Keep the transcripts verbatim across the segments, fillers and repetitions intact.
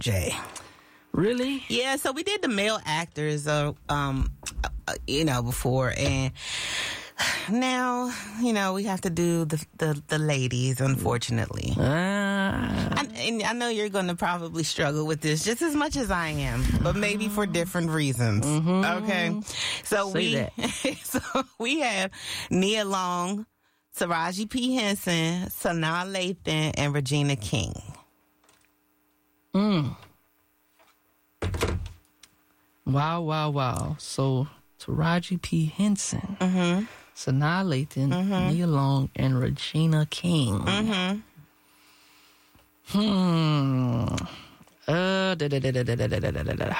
J. Really? Yeah, so we did the male actors, uh, um, uh, you know, before, and now, you know, we have to do the the, the ladies, unfortunately. Uh, I, and I know you're going to probably struggle with this just as much as I am, but maybe for different reasons. Mm-hmm. Okay, so Say we that. so we have Nia Long, Taraji P. Henson, Sanaa Lathan, and Regina King. Mm. Wow, wow, wow. So, Taraji P. Henson, Mm-hmm. Sanaa Lathan, Mm-hmm. Nia Long, and Regina King. Mm-hmm. Hmm. Uh, da, da, da, da, da, da, da, da, da, da.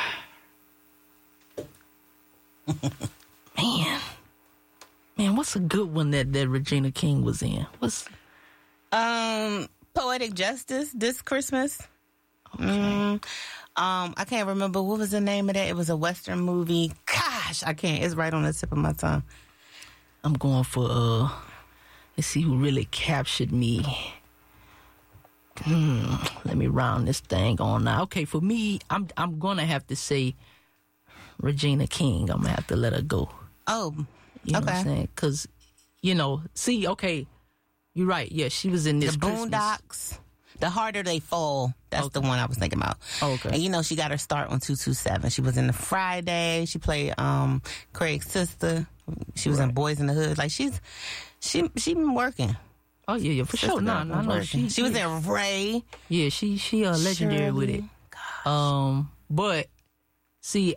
Man. Man, what's a good one that, that Regina King was in? What's... Um, Poetic Justice this Christmas. Okay. Mm, um, I can't remember what was the name of that. It was a Western movie. Gosh, I can't. It's right on the tip of my tongue. I'm going for, uh, let's see who really captured me. Hmm, let me round this thing on now. Okay, for me, I'm I'm going to have to say Regina King. I'm going to have to let her go. Oh, You know okay. what I'm saying? Because, you know, see, okay, you're right. Yeah, she was in this The Christmas. Boondocks. The Harder They Fall. That's Okay. the one I was thinking about. Oh, okay. And you know, she got her start on two two seven. She was in The Friday. She played um Craig's sister. She was in Right. Boys in the Hood. Like she's she she been working. Oh, yeah, yeah, for Sister sure. No, girl no, been no. working. She, She was in Ray. Yeah, she she uh, legendary with it. Shirley. Um, but see,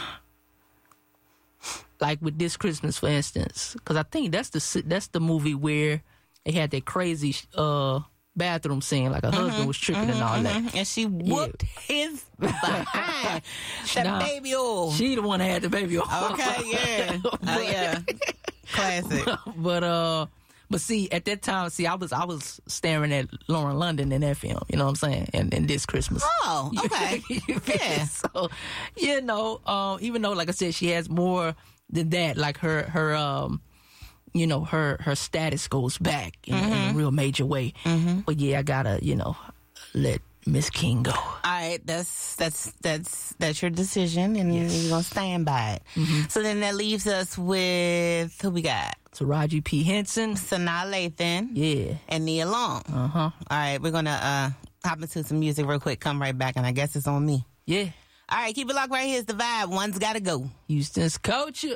like with this Christmas, for instance, because I think that's the si- that's the movie where they had that crazy uh bathroom scene, like her husband was tripping and all that. Mhm. And she whooped his behind. That Nah, baby oil. She the one that had the baby on. Okay, yeah. Oh, yeah. Classic. But uh, but see, at that time, see, I was I was staring at Lauren London in that film. You know what I'm saying? And, and this Christmas. Oh, okay. Yeah. So, you know, uh, even though, like I said, she has more than that. Like her her um, you know, her her status goes back in, Mm-hmm. in a real major way. Mm-hmm. But yeah, I gotta, you know, let Miss King go. All right, that's that's that's that's your decision, and Yes. you're gonna stand by it. Mm-hmm. So then that leaves us with who we got: Taraji P. Henson. Sanaa Lathan Yeah. and Nia Long. Uh huh. All right, we're gonna uh, hop into some music real quick. Come right back, and I guess it's on me. Yeah. All right, keep it locked right here. It's the vibe. One's gotta go. Houston's culture.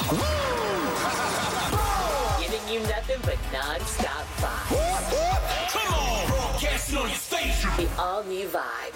Giving you nothing but non-stop vibes. Come on, broadcasting on your station. The all-new vibe.